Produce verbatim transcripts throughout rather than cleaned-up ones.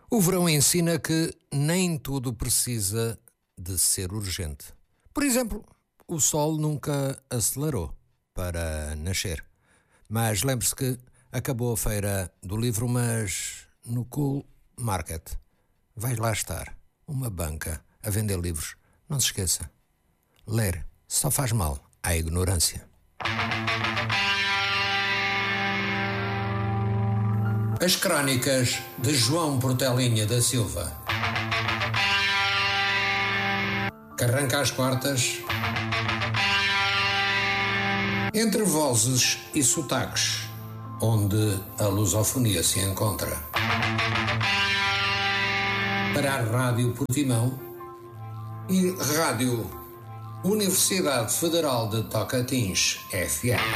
O verão ensina que nem tudo precisa de ser urgente. Por exemplo, o sol nunca acelerou para nascer. Mas lembre-se que acabou a feira do livro, mas no Cool Market vai lá estar uma banca a vender livros. Não se esqueça, ler só faz mal à ignorância. As Crónicas de João Portelinha da Silva, que arranca às quartas, entre vozes e sotaques, onde a lusofonia se encontra. Para a Rádio Portimão e Rádio Universidade Federal de Tocantins F M.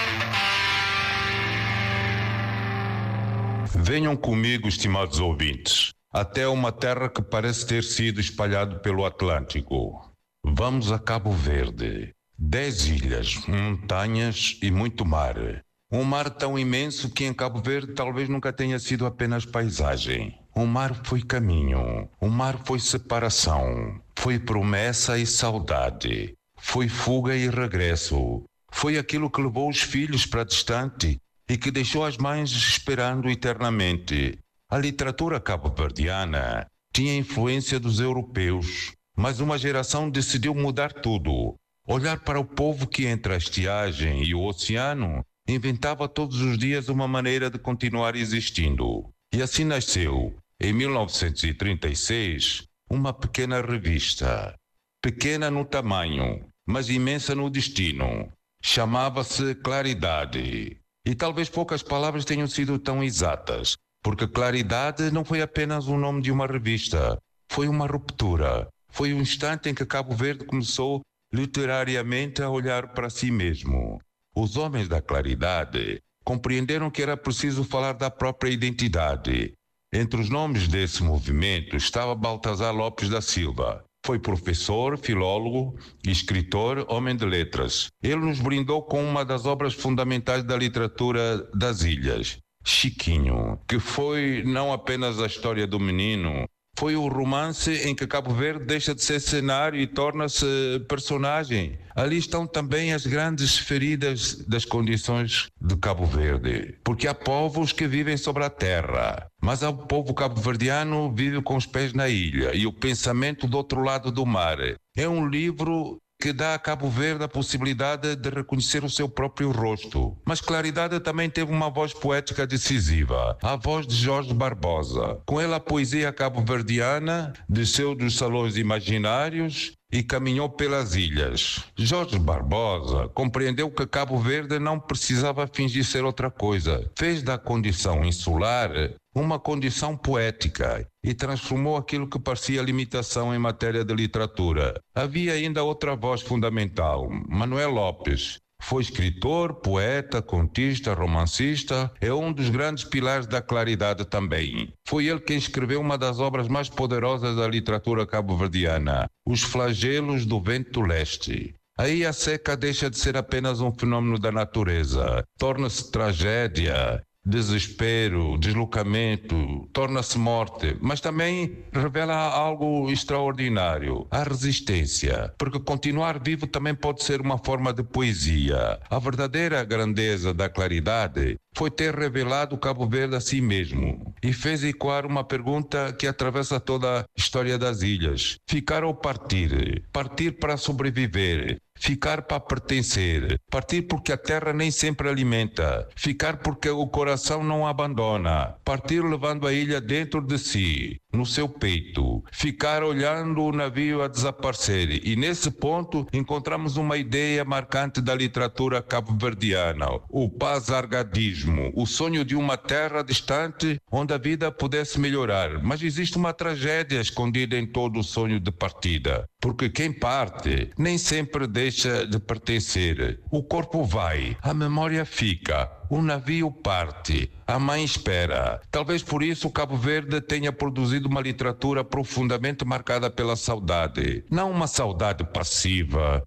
Venham comigo, estimados ouvintes, até uma terra que parece ter sido espalhada pelo Atlântico. Vamos a Cabo Verde. Dez ilhas, montanhas e muito mar. Um mar tão imenso que em Cabo Verde talvez nunca tenha sido apenas paisagem. O mar foi caminho, o mar foi separação, foi promessa e saudade, foi fuga e regresso, foi aquilo que levou os filhos para distante e que deixou as mães esperando eternamente. A literatura cabo-verdiana tinha influência dos europeus, mas uma geração decidiu mudar tudo. Olhar para o povo que entre a estiagem e o oceano inventava todos os dias uma maneira de continuar existindo. E assim nasceu, em mil novecentos e trinta e seis, uma pequena revista. Pequena no tamanho, mas imensa no destino. Chamava-se Claridade. E talvez poucas palavras tenham sido tão exatas, porque Claridade não foi apenas o nome de uma revista. Foi uma ruptura. Foi o instante em que Cabo Verde começou literariamente a olhar para si mesmo. Os homens da Claridade compreenderam que era preciso falar da própria identidade. Entre os nomes desse movimento estava Baltazar Lopes da Silva. Foi professor, filólogo, escritor, homem de letras. Ele nos brindou com uma das obras fundamentais da literatura das ilhas, Chiquinho, que foi não apenas a história do menino, foi o romance em que Cabo Verde deixa de ser cenário e torna-se personagem. Ali estão também as grandes feridas das condições de Cabo Verde. Porque há povos que vivem sobre a terra, mas há o povo cabo-verdiano que vive com os pés na ilha e o pensamento do outro lado do mar. É um livro que dá a Cabo Verde a possibilidade de reconhecer o seu próprio rosto. Mas Claridade também teve uma voz poética decisiva, a voz de Jorge Barbosa. Com ela a poesia cabo-verdiana desceu dos salões imaginários e caminhou pelas ilhas. Jorge Barbosa compreendeu que Cabo Verde não precisava fingir ser outra coisa. Fez da condição insular uma condição poética e transformou aquilo que parecia limitação em matéria de literatura. Havia ainda outra voz fundamental, Manuel Lopes. Foi escritor, poeta, contista, romancista, é um dos grandes pilares da Claridade também. Foi ele quem escreveu uma das obras mais poderosas da literatura cabo-verdiana, Os Flagelos do Vento Leste. Aí a seca deixa de ser apenas um fenômeno da natureza, torna-se tragédia, desespero, deslocamento, torna-se morte, mas também revela algo extraordinário, a resistência, porque continuar vivo também pode ser uma forma de poesia. A verdadeira grandeza da Claridade foi ter revelado Cabo Verde a si mesmo e fez ecoar uma pergunta que atravessa toda a história das ilhas: ficar ou partir? Partir para sobreviver, ficar para pertencer, partir porque a terra nem sempre alimenta, ficar porque o coração não abandona, partir levando a ilha dentro de si, no seu peito, ficar olhando o navio a desaparecer. E nesse ponto encontramos uma ideia marcante da literatura cabo-verdiana, o paz-argadismo, o sonho de uma terra distante onde a vida pudesse melhorar. Mas existe uma tragédia escondida em todo o sonho de partida, porque quem parte nem sempre deixa de pertencer. O corpo vai, a memória fica, o navio parte, a mãe espera. Talvez por isso Cabo Verde tenha produzido uma literatura profundamente marcada pela saudade. Não uma saudade passiva,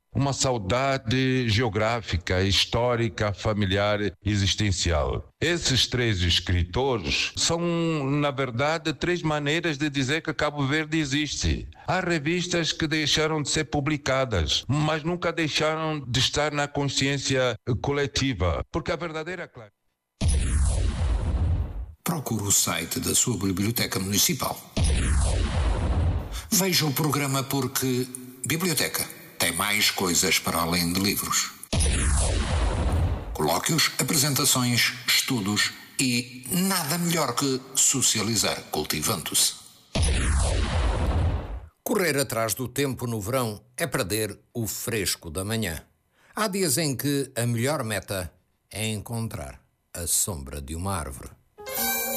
uma saudade geográfica, histórica, familiar, existencial. Esses três escritores são, na verdade, três maneiras de dizer que Cabo Verde existe. Há revistas que deixaram de ser publicadas, mas nunca deixaram de estar na consciência coletiva, porque a verdadeira clareza... Procure o site da sua biblioteca municipal. Veja o programa porque biblioteca tem mais coisas para além de livros. Colóquios, apresentações, estudos e nada melhor que socializar cultivando-se. Correr atrás do tempo no verão é perder o fresco da manhã. Há dias em que a melhor meta é encontrar a sombra de uma árvore.